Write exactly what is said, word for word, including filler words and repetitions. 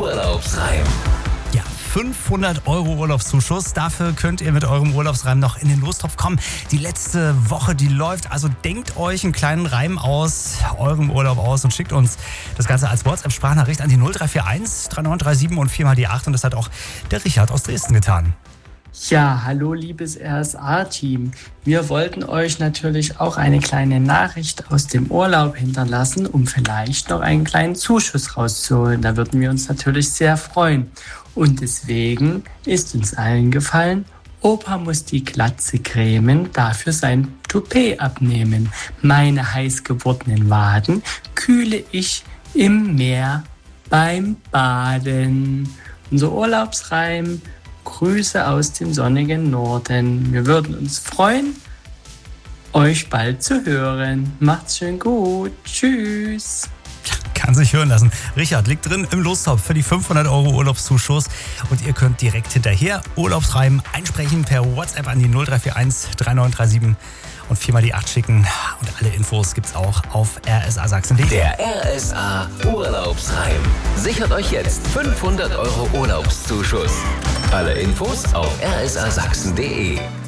Urlaubsreim. Ja, fünfhundert Euro Urlaubszuschuss. Dafür könnt ihr mit eurem Urlaubsreim noch in den Lostopf kommen. Die letzte Woche, die läuft. Also denkt euch einen kleinen Reim aus eurem Urlaub aus und schickt uns das Ganze als WhatsApp-Sprachnachricht an die null drei vier eins drei neun drei sieben und vier mal die acht. Und das hat auch der Richard aus Dresden getan. Ja, hallo liebes R S A-Team. Wir wollten euch natürlich auch eine kleine Nachricht aus dem Urlaub hinterlassen, um vielleicht noch einen kleinen Zuschuss rauszuholen. Da würden wir uns natürlich sehr freuen. Und deswegen ist uns allen gefallen, Opa muss die Glatze cremen, dafür sein Toupet abnehmen. Meine heiß gewordenen Waden kühle ich im Meer beim Baden. Unser Urlaubsreim: Grüße aus dem sonnigen Norden. Wir würden uns freuen, euch bald zu hören. Macht's schön gut. Tschüss. Kann sich hören lassen. Richard liegt drin im Lostopf für die fünfhundert Euro Urlaubszuschuss. Und ihr könnt direkt hinterher Urlaubsreim einsprechen per WhatsApp an die null drei vier eins drei neun drei sieben und vier mal die acht schicken. Und alle Infos gibt's auch auf r s a sachsen punkt d e. Der R S A Urlaubsreim. Sichert euch jetzt fünfhundert Euro Urlaubszuschuss. Alle Infos auf r s a sachsen punkt d e.